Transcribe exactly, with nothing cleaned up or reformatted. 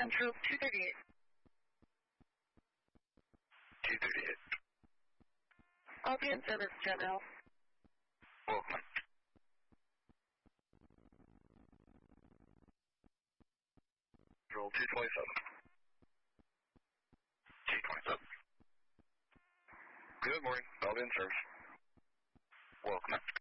Central two thirty-eight. two thirty-eight. I'll be in service, General. Welcome. Roll two twenty-seven. two twenty-seven. Good morning. I'll be in service. Welcome.